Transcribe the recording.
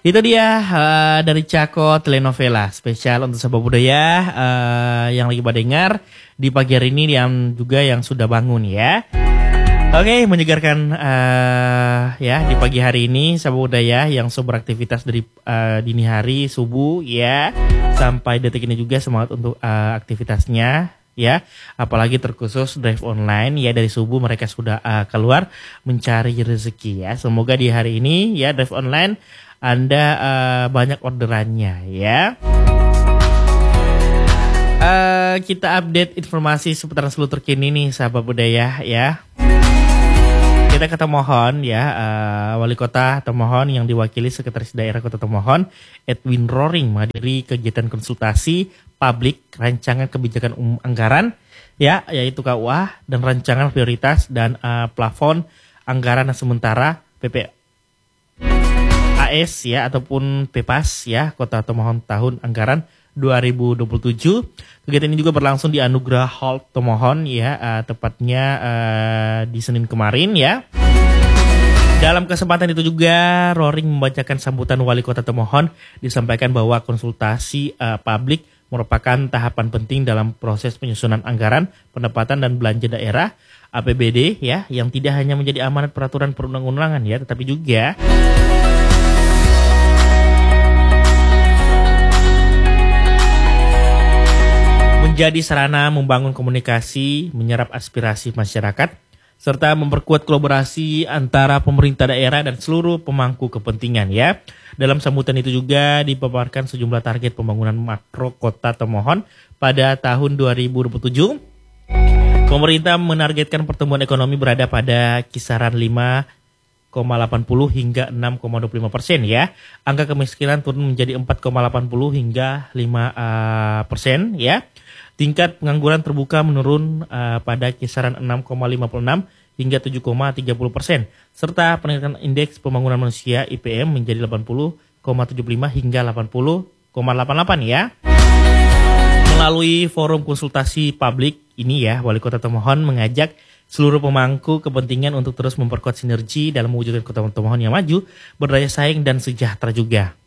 Itu dia dari Cako Telenovela spesial untuk sahabat budaya yang lagi pada dengar di pagi hari ini yang juga yang sudah bangun ya. Oke, menyegarkan ya di pagi hari ini sahabat budaya yang beraktivitas dari dini hari subuh ya sampai detik ini juga semangat untuk aktivitasnya ya, apalagi terkhusus drive online ya dari subuh mereka sudah keluar mencari rezeki ya. Semoga di hari ini ya drive online Anda banyak orderannya ya. Kita update informasi seputaran seluruh terkini nih sahabat budaya ya. Kita ke Tomohon ya, Wali Kota Tomohon yang diwakili Sekretaris Daerah Kota Tomohon Edwin Roring menghadiri kegiatan konsultasi publik rancangan kebijakan umum anggaran ya, yaitu KUA dan rancangan prioritas dan plafon anggaran sementara PPAS ya ataupun PEPAS ya Kota Tomohon tahun anggaran 2027. Kegiatan ini juga berlangsung di Anugerah Hall Tomohon ya, tepatnya di Senin kemarin ya. Dalam kesempatan itu juga Roring membacakan sambutan Wali Kota Tomohon, disampaikan bahwa konsultasi publik merupakan tahapan penting dalam proses penyusunan anggaran, pendapatan dan belanja daerah APBD ya, yang tidak hanya menjadi amanat peraturan perundang-undangan ya, tetapi juga menjadi sarana membangun komunikasi, menyerap aspirasi masyarakat, serta memperkuat kolaborasi antara pemerintah daerah dan seluruh pemangku kepentingan ya. Dalam sambutan itu juga dipaparkan sejumlah target pembangunan makro Kota Tomohon pada tahun 2027. Pemerintah menargetkan pertumbuhan ekonomi berada pada kisaran 5,80 hingga 6,25% ya. Angka kemiskinan turun menjadi 4,80 hingga 5% ya. Tingkat pengangguran terbuka menurun pada kisaran 6,56 hingga 7,30%. Serta peningkatan indeks pembangunan manusia IPM menjadi 80,75 hingga 80,88 ya. Melalui forum konsultasi publik ini ya, Wali Kota Tomohon mengajak seluruh pemangku kepentingan untuk terus memperkuat sinergi dalam mewujudkan Kota Tomohon yang maju, berdaya saing dan sejahtera juga.